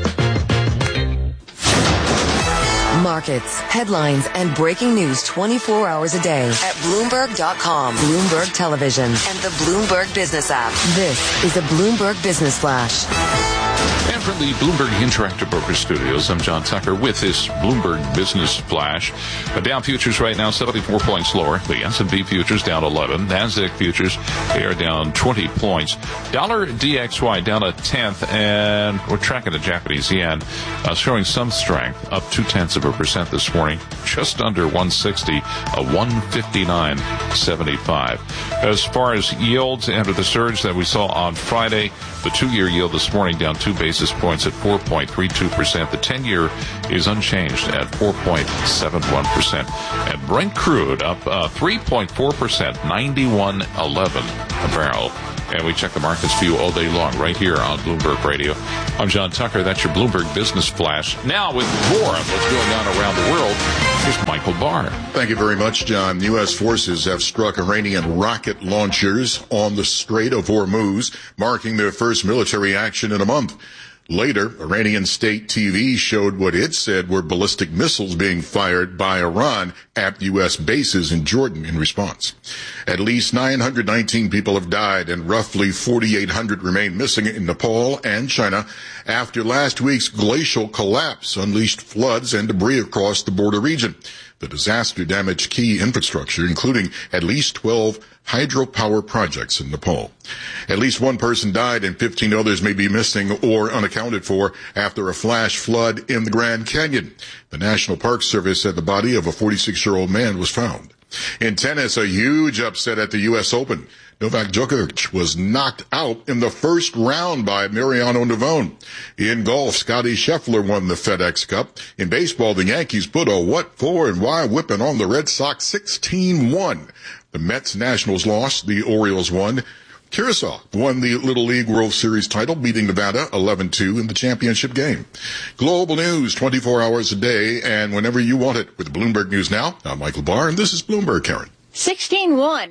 Markets, headlines, and breaking news 24 hours a day at Bloomberg.com, Bloomberg Television, and the Bloomberg Business app. This is a Bloomberg Business Flash. And from the Bloomberg Interactive Broker Studios, I'm John Tucker with this Bloomberg Business Flash. The Dow futures right now 74 points lower. The S&P futures down 11. NASDAQ futures, they are down 20 points. Dollar DXY down a tenth, and we're tracking the Japanese yen, showing some strength, up 0.2% this morning, just under 160, a 159.75. As far as yields, after the surge that we saw on Friday, the 2-year yield this morning down 2 basis points at 4.32%. The 10-year is unchanged at 4.71%. And Brent crude up 3.4%, 91.11 a barrel. And we check the markets for you all day long right here on Bloomberg Radio. I'm John Tucker. That's your Bloomberg Business Flash. Now with more on what's going on around the world, here's Michael Barr. Thank you very much, John. U.S. forces have struck Iranian rocket launchers on the Strait of Hormuz, marking their first military action in a month. Later, Iranian state TV showed what it said were ballistic missiles being fired by Iran at U.S. bases in Jordan in response. At least 919 people have died and roughly 4,800 remain missing in Nepal and China after last week's glacial collapse unleashed floods and debris across the border region. The disaster damaged key infrastructure, including at least 12 hydropower projects in Nepal. At least one person died and 15 others may be missing or unaccounted for after a flash flood in the Grand Canyon. The National Park Service said the body of a 46-year-old man was found. In tennis, a huge upset at the U.S. Open. Novak Djokovic was knocked out in the first round by Mariano Navone. In golf, Scottie Scheffler won the FedEx Cup. In baseball, the Yankees put a what for and why whipping on the Red Sox 16-1. The Mets Nationals lost. The Orioles won. Curacao won the Little League World Series title, beating Nevada 11-2 in the championship game. Global news 24 hours a day and whenever you want it with Bloomberg News Now. I'm Michael Barr, and this is Bloomberg, Karen. 16-1.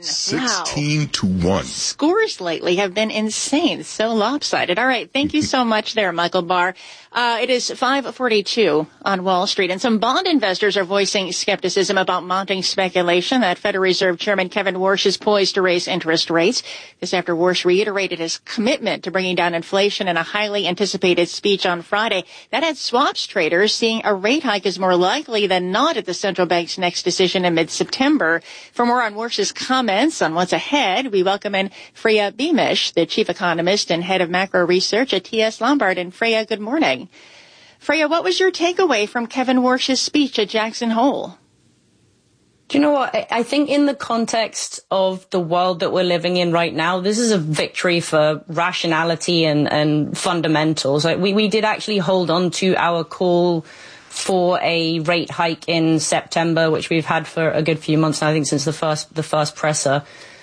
16-1. Scores lately have been insane. So lopsided. All right. Thank you so much there, Michael Barr. It is 5:42 on Wall Street, and some bond investors are voicing skepticism about mounting speculation that Federal Reserve Chairman Kevin Warsh is poised to raise interest rates. This after Warsh reiterated his commitment to bringing down inflation in a highly anticipated speech on Friday. That had swaps traders seeing a rate hike is more likely than not at the central bank's next decision in mid-September. For more on Warsh's comments on what's ahead, we welcome in Freya Beamish, the chief economist and head of macro research at TS Lombard. And Freya, good morning. Freya, what was your takeaway from Kevin Warsh's speech at Jackson Hole? Do you know what? I think in the context of the world that we're living in right now, this is a victory for rationality and fundamentals. Like we did actually hold on to our call for a rate hike in September, which we've had for a good few months now, I think since the first presser.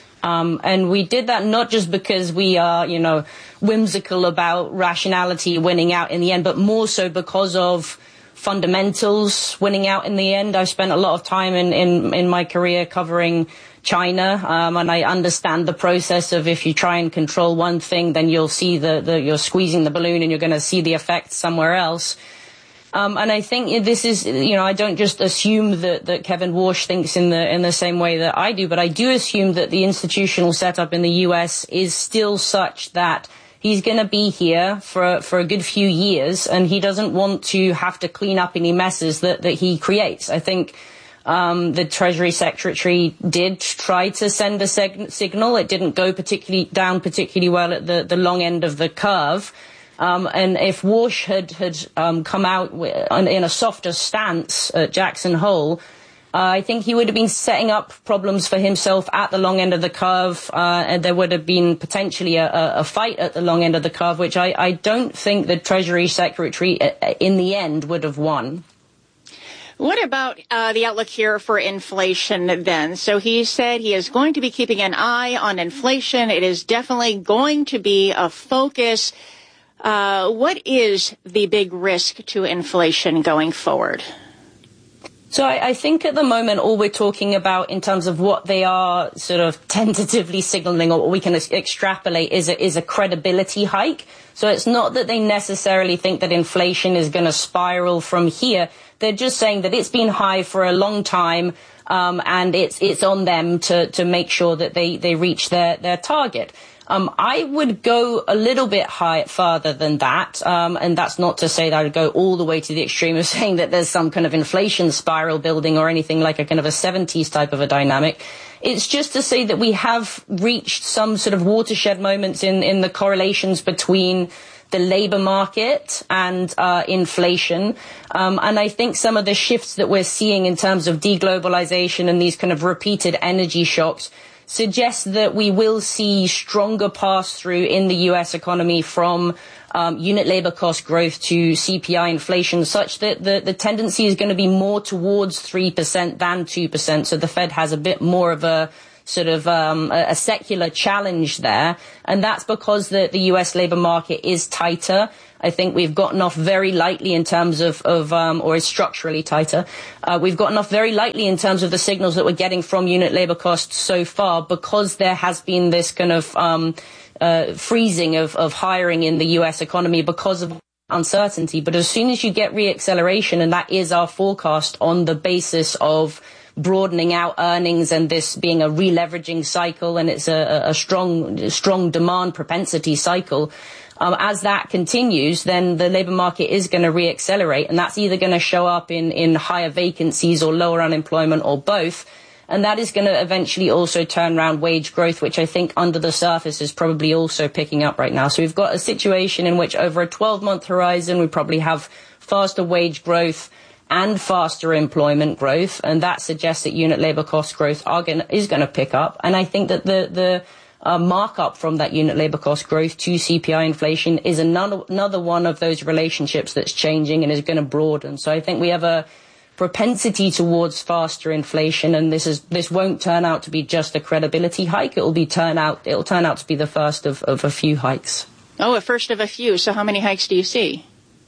And we did that not just because we are, whimsical about rationality winning out in the end, but more so because of fundamentals winning out in the end. I've spent a lot of time in my career covering China, and I understand the process of if you try and control one thing, then you'll see you're squeezing the balloon and you're going to see the effect somewhere else. And I think this is, I don't just assume that Kevin Warsh thinks in the same way that I do, but I do assume that the institutional setup in the U.S. is still such that he's going to be here for a good few years, and he doesn't want to have to clean up any messes that he creates. I think the Treasury Secretary did try to send a signal. It didn't go particularly well at the long end of the curve. And if Warsh had come out in a softer stance at Jackson Hole, I think he would have been setting up problems for himself at the long end of the curve, and there would have been potentially a fight at the long end of the curve, which I don't think the Treasury Secretary in the end would have won. What about the outlook here for inflation then? So he said he is going to be keeping an eye on inflation. It is definitely going to be a focus. What is the big risk to inflation going forward? So I think at the moment all we're talking about in terms of what they are sort of tentatively signaling or what we can extrapolate is a credibility hike. So it's not that they necessarily think that inflation is going to spiral from here. They're just saying that it's been high for a long time, and it's on them to make sure that they reach their target. I would go a little bit farther than that, and that's not to say that I would go all the way to the extreme of saying that there's some kind of inflation spiral building or anything like a kind of a 70s type of a dynamic. It's just to say that we have reached some sort of watershed moments in the correlations between the labor market and inflation. And I think some of the shifts that we're seeing in terms of deglobalization and these kind of repeated energy shocks suggests that we will see stronger pass-through in the U.S. economy from unit labor cost growth to CPI inflation, such that the tendency is going to be more towards 3% than 2%. So the Fed has a bit more of a sort of a secular challenge there. And that's because the U.S. labor market is tighter. I think we've gotten off very lightly in terms of or is structurally tighter. We've gotten off very lightly in terms of the signals that we're getting from unit labor costs so far, because there has been this kind of freezing of hiring in the U.S. economy because of uncertainty. But as soon as you get reacceleration, and that is our forecast on the basis of broadening out earnings and this being a releveraging cycle, and it's a strong demand propensity cycle. As that continues, then the labor market is going to reaccelerate, and that's either going to show up in higher vacancies or lower unemployment or both. And that is going to eventually also turn around wage growth, which I think under the surface is probably also picking up right now. So we've got a situation in which over a 12-month horizon, we probably have faster wage growth and faster employment growth, and that suggests that unit labor cost growth is going to pick up. And I think that the markup from that unit labor cost growth to CPI inflation is another one of those relationships that's changing and is going to broaden. So I think we have a propensity towards faster inflation, and this won't turn out to be just a credibility hike. It'll turn out to be the first of a few hikes. Oh, a first of a few. So how many hikes do you see?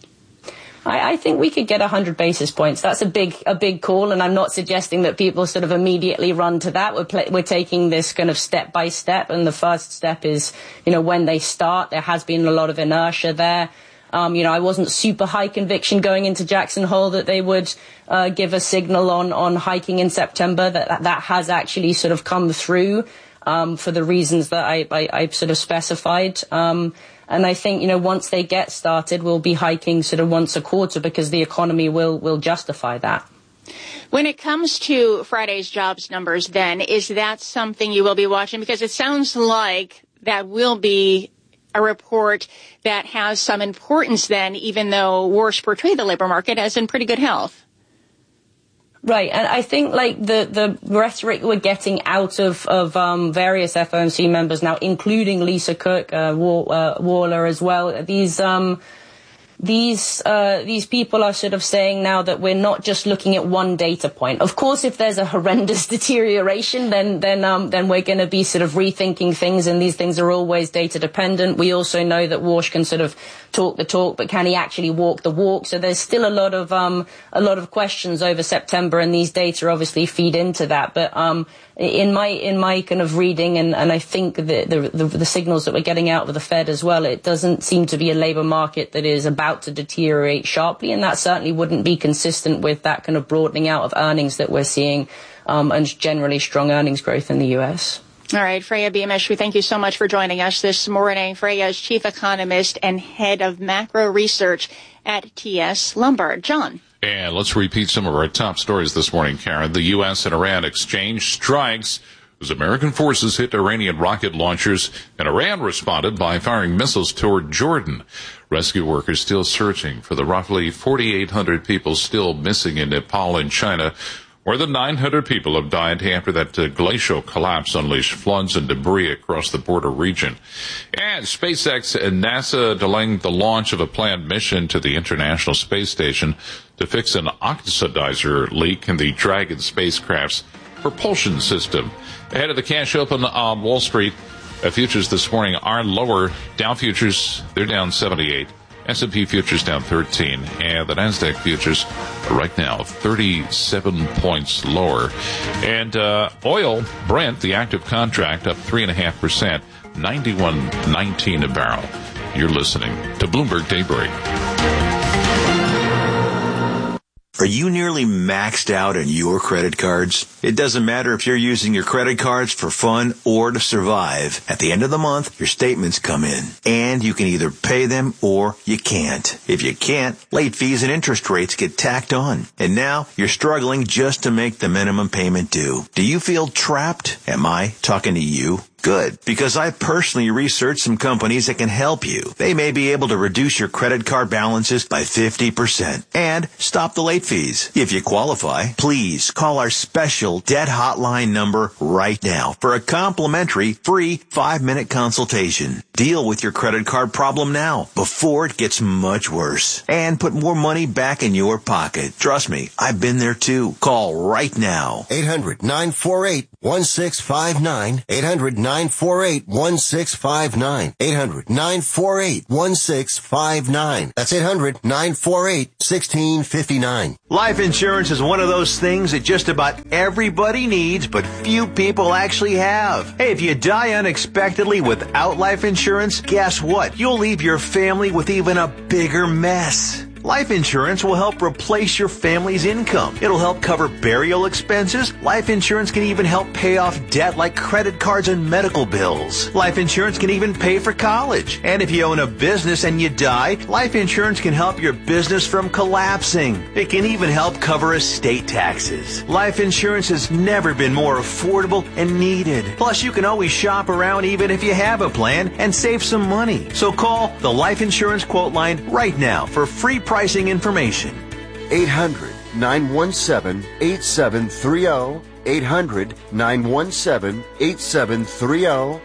I think we could get 100 basis points. That's a big call, and I'm not suggesting that people sort of immediately run to that. We're taking this kind of step by step, and the first step is, when they start. There has been a lot of inertia there. I wasn't super high conviction going into Jackson Hole that they would give a signal on hiking in September. That has actually sort of come through for the reasons that I sort of specified. And I think, once they get started, we'll be hiking sort of once a quarter because the economy will justify that. When it comes to Friday's jobs numbers, then, is that something you will be watching? Because it sounds like that will be a report that has some importance then, even though Warsh portrayed the labor market as in pretty good health. Right, and I think the rhetoric we're getting out of various FOMC members now, including Lisa Cook, Waller as well, these people are sort of saying now that we're not just looking at one data point. Of course, if there's a horrendous deterioration, then we're going to be sort of rethinking things, and these things are always data dependent. We also know that Warsh can sort of talk the talk, but can he actually walk the walk? So there's still a lot of questions over September, and these data obviously feed into that. But in my kind of reading, and I think the signals that we're getting out of the Fed as well, it doesn't seem to be a labor market that is about to deteriorate sharply, and that certainly wouldn't be consistent with that kind of broadening out of earnings that we're seeing, and generally strong earnings growth in the U.S. All right, Freya Beamish, we thank you so much for joining us this morning. Freya is chief economist and head of macro research at TS Lombard. John. And let's repeat some of our top stories this morning, Karen. The U.S. and Iran exchange strikes as American forces hit Iranian rocket launchers, and Iran responded by firing missiles toward Jordan. Rescue workers still searching for the roughly 4,800 people still missing in Nepal and China. More than 900 people have died after that glacial collapse unleashed floods and debris across the border region. And SpaceX and NASA delaying the launch of a planned mission to the International Space Station to fix an oxidizer leak in the Dragon spacecraft's propulsion system. Ahead of the cash open on Wall Street, futures this morning are lower. Dow futures, they're down 78. S&P futures down 13, and the NASDAQ futures right now 37 points lower. And oil, Brent, the active contract, up 3.5%, 91.19 a barrel. You're listening to Bloomberg Daybreak. Are you nearly maxed out on your credit cards? It doesn't matter if you're using your credit cards for fun or to survive. At the end of the month, your statements come in, and you can either pay them or you can't. If you can't, late fees and interest rates get tacked on. And now you're struggling just to make the minimum payment due. Do you feel trapped? Am I talking to you? Good, because I personally researched some companies that can help you. They may be able to reduce your credit card balances by 50% and stop the late fees. If you qualify, please call our special debt hotline number right now for a complimentary free 5-minute consultation. Deal with your credit card problem now before it gets much worse and put more money back in your pocket. Trust me, I've been there too. Call right now. 800-948-1659. 800-948-1659. 800-948-1659. That's 800-948-1659. Life insurance is one of those things that just about everybody needs, but few people actually have. Hey, if you die unexpectedly without life insurance, guess what? You'll leave your family with even a bigger mess. Life insurance will help replace your family's income. It'll help cover burial expenses. Life insurance can even help pay off debt like credit cards and medical bills. Life insurance can even pay for college. And if you own a business and you die, life insurance can help your business from collapsing. It can even help cover estate taxes. Life insurance has never been more affordable and needed. Plus, you can always shop around even if you have a plan and save some money. So call the Life Insurance Quote Line right now for free pricing information. 800-917-8730. 800-917-8730.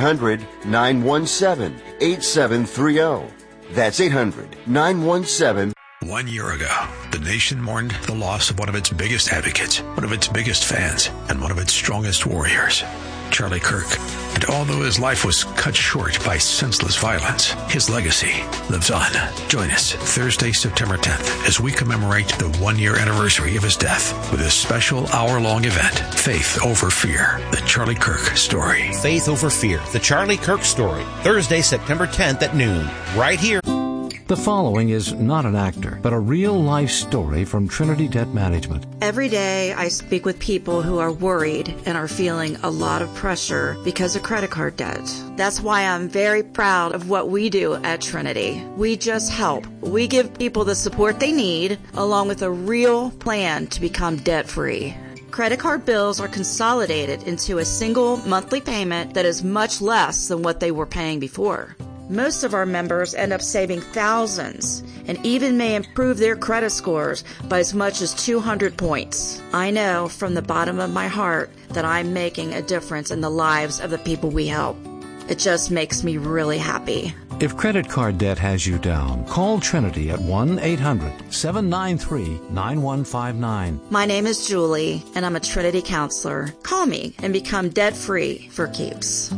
800-917-8730. That's 800-917. 1 year ago, the nation mourned the loss of one of its biggest advocates, one of its biggest fans, and one of its strongest warriors, Charlie Kirk. And although his life was cut short by senseless violence, his legacy lives on. Join us Thursday, September 10th, as we commemorate the 1-year anniversary of his death with a special hour-long event, Faith Over Fear, the Charlie Kirk story. Faith Over Fear, the Charlie Kirk story, Thursday, September 10th at noon, right here. The following is not an actor, but a real-life story from Trinity Debt Management. Every day I speak with people who are worried and are feeling a lot of pressure because of credit card debt. That's why I'm very proud of what we do at Trinity. We just help. We give people the support they need, along with a real plan to become debt-free. Credit card bills are consolidated into a single monthly payment that is much less than what they were paying before. Most of our members end up saving thousands and even may improve their credit scores by as much as 200 points. I know from the bottom of my heart that I'm making a difference in the lives of the people we help. It just makes me really happy. If credit card debt has you down, call Trinity at 1-800-793-9159. My name is Julie, and I'm a Trinity counselor. Call me and become debt-free for keeps.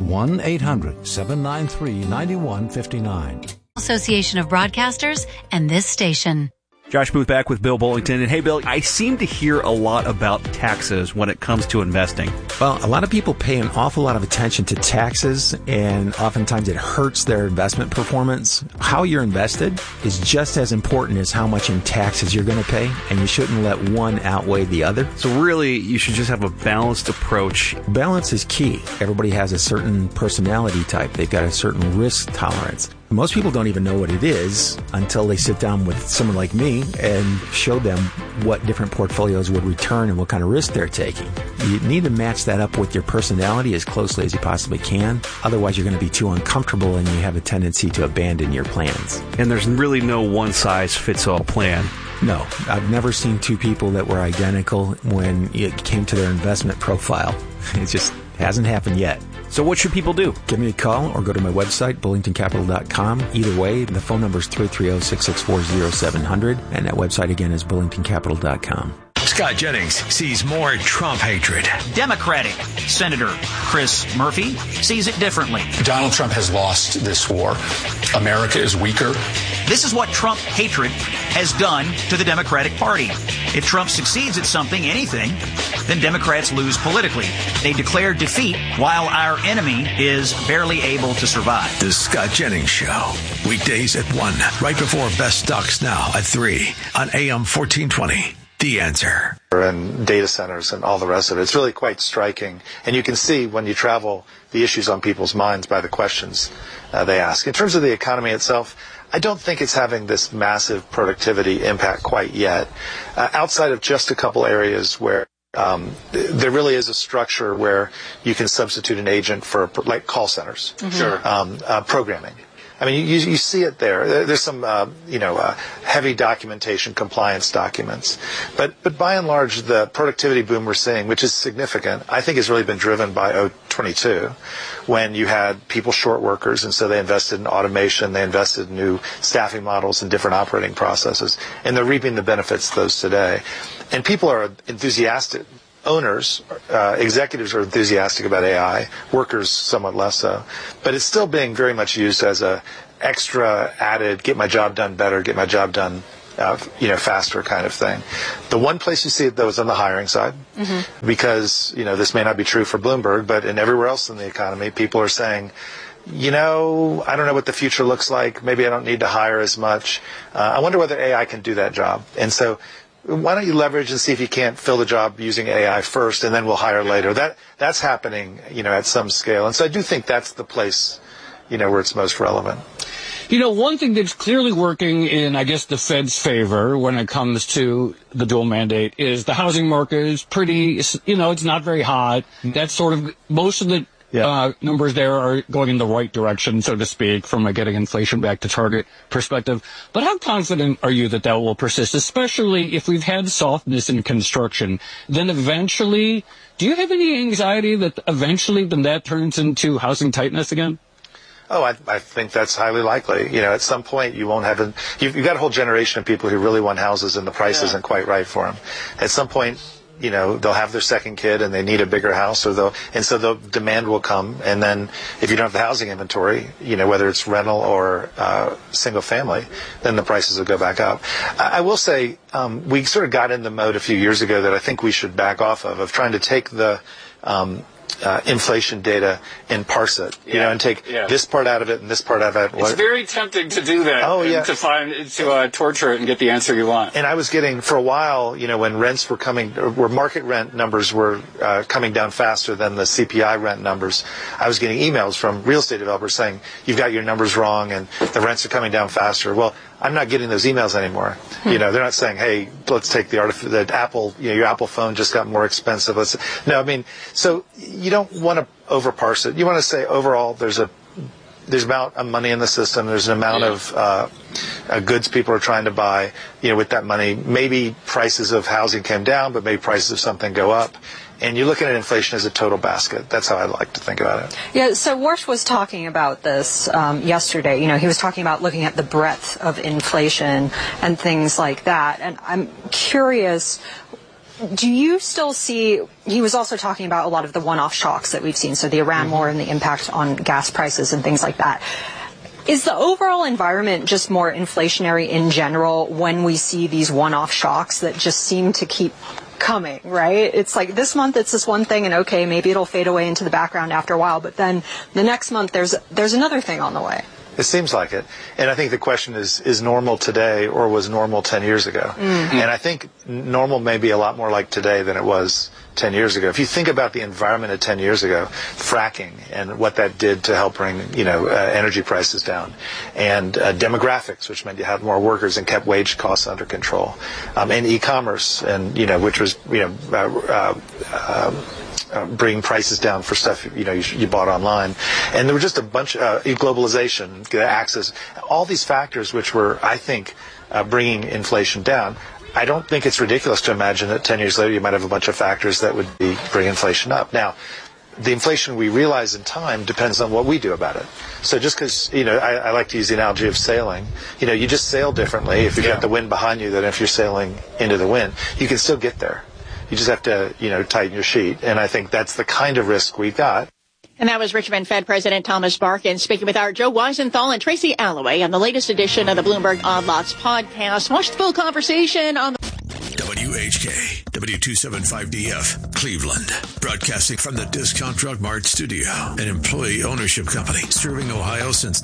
1-800-793-9159. Association of Broadcasters and this station. Josh Booth back with Bill Bullington. And hey, Bill, I seem to hear a lot about taxes when it comes to investing. Well, a lot of people pay an awful lot of attention to taxes, and oftentimes it hurts their investment performance. How you're invested is just as important as how much in taxes you're going to pay, and you shouldn't let one outweigh the other. So really, you should just have a balanced approach. Balance is key. Everybody has a certain personality type. They've got a certain risk tolerance. Most people don't even know what it is until they sit down with someone like me and show them what different portfolios would return and what kind of risk they're taking. You need to match that up with your personality as closely as you possibly can. Otherwise, you're going to be too uncomfortable and you have a tendency to abandon your plans. And there's really no one-size-fits-all plan. No, I've never seen two people that were identical when it came to their investment profile. It just hasn't happened yet. So what should people do? Give me a call or go to my website, bullingtoncapital.com. Either way, the phone number is 330-664-0700, and that website again is bullingtoncapital.com. Scott Jennings sees more Trump hatred. Democratic Senator Chris Murphy sees it differently. Donald Trump has lost this war. America is weaker. This is what Trump hatred has done to the Democratic Party. If Trump succeeds at something, anything, then Democrats lose politically. They declare defeat while our enemy is barely able to survive. The Scott Jennings Show. Weekdays at 1, right before Best Stocks Now at 3 on AM 1420. The Answer. And data centers and all the rest of it. It's really quite striking. And you can see when you travel the issues on people's minds by the questions they ask. In terms of the economy itself, I don't think it's having this massive productivity impact quite yet, outside of just a couple areas where there really is a structure where you can substitute an agent for, like, call centers. Sure. Programming. I mean, you see it there. There's some, heavy documentation, compliance documents. But by and large, the productivity boom we're seeing, which is significant, I think has really been driven by 2022, when you had people short workers, and so they invested in automation, they invested in new staffing models and different operating processes, and they're reaping the benefits of those today. And people are enthusiastic. Owners, executives are enthusiastic about AI, workers somewhat less so. But it's still being very much used as a extra added, get my job done better, get my job done faster kind of thing. The one place you see it, though, is on the hiring side, because, this may not be true for Bloomberg, but in everywhere else in the economy, people are saying, I don't know what the future looks like. Maybe I don't need to hire as much. I wonder whether AI can do that job. And so why don't you leverage and see if you can't fill the job using AI first, and then we'll hire later. That's happening, at some scale. And so I do think that's the place, where it's most relevant. One thing that's clearly working in, I guess, the Fed's favor when it comes to the dual mandate is the housing market is pretty, it's not very hot. That's sort of, most of the numbers there are going in the right direction, so to speak, from a getting inflation back to target perspective. But how confident are you that will persist, especially if we've had softness in construction? Then eventually, do you have any anxiety that eventually then that turns into housing tightness again? Oh, I think that's highly likely. At some point you won't have you've got a whole generation of people who really want houses and the price isn't quite right for them. At some point, they'll have their second kid and they need a bigger house, so the demand will come. And then if you don't have the housing inventory, whether it's rental or single family, then the prices will go back up. I will say, we sort of got in the mode a few years ago that I think we should back off of trying to take the inflation data and parse it, and take this part out of it and this part out of it. It's very tempting to do that. Oh, yeah. To torture it and get the answer you want. And I was getting, for a while, when rents were where market rent numbers were coming down faster than the CPI rent numbers, I was getting emails from real estate developers saying, you've got your numbers wrong and the rents are coming down faster. Well, I'm not getting those emails anymore. They're not saying, hey, let's take the Apple, your Apple phone just got more expensive. So you don't want to overparse it. You want to say overall there's amount of money in the system. There's an amount of goods people are trying to buy. With that money, maybe prices of housing came down, but maybe prices of something go up. And you're looking at inflation as a total basket. That's how I like to think about it. Yeah, so Warsh was talking about this yesterday. He was talking about looking at the breadth of inflation and things like that. And I'm curious, do you still see, he was also talking about a lot of the one-off shocks that we've seen, so the Iran war and the impact on gas prices and things like that. Is the overall environment just more inflationary in general when we see these one-off shocks that just seem to keep coming, right? It's like this month it's this one thing, and okay, maybe it'll fade away into the background after a while, but then the next month there's another thing on the way. It seems like it. And I think the question is normal today or was normal 10 years ago? Mm-hmm. And I think normal may be a lot more like today than it was 10 years ago. If you think about the environment of 10 years ago, fracking and what that did to help bring, energy prices down, and demographics, which meant you had more workers and kept wage costs under control, and e-commerce, and, which was, bring prices down for stuff you bought online, and there were just a bunch of globalization, access, all these factors which were, I think, bringing inflation down. I don't think it's ridiculous to imagine that 10 years later you might have a bunch of factors that would bring inflation up. Now, the inflation we realize in time depends on what we do about it. So just because, I like to use the analogy of sailing, you just sail differently if you've got the wind behind you than if you're sailing into the wind. You can still get there. You just have to, tighten your sheet. And I think that's the kind of risk we've got. And that was Richmond Fed President Thomas Barkin speaking with our Joe Weisenthal and Tracy Alloway on the latest edition of the Bloomberg Odd Lots podcast. Watch the full conversation on the WHK, W275DF, Cleveland. Broadcasting from the Discount Drug Mart studio, an employee ownership company serving Ohio since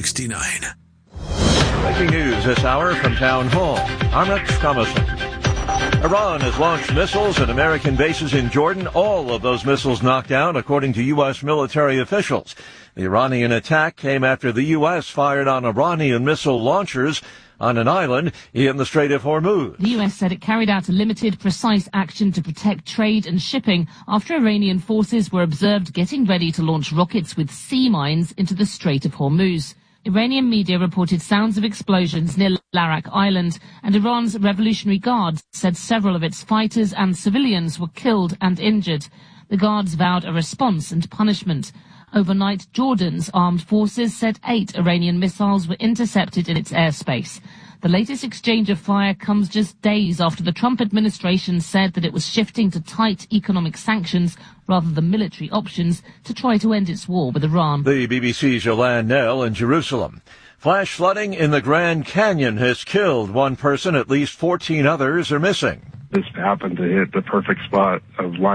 1969. Breaking news this hour from Town Hall. I'm Rich Thomason. Iran has launched missiles at American bases in Jordan. All of those missiles knocked down, according to U.S. military officials. The Iranian attack came after the U.S. fired on Iranian missile launchers on an island in the Strait of Hormuz. The U.S. said it carried out a limited, precise action to protect trade and shipping after Iranian forces were observed getting ready to launch rockets with sea mines into the Strait of Hormuz. Iranian media reported sounds of explosions near Larak Island, and Iran's Revolutionary Guard said several of its fighters and civilians were killed and injured. The Guards vowed a response and punishment. Overnight, Jordan's armed forces said 8 Iranian missiles were intercepted in its airspace. The latest exchange of fire comes just days after the Trump administration said that it was shifting to tight economic sanctions rather than military options to try to end its war with Iran. The BBC's Yolande Nell in Jerusalem. Flash flooding in the Grand Canyon has killed one person. At least 14 others are missing. This happened to hit the perfect spot of line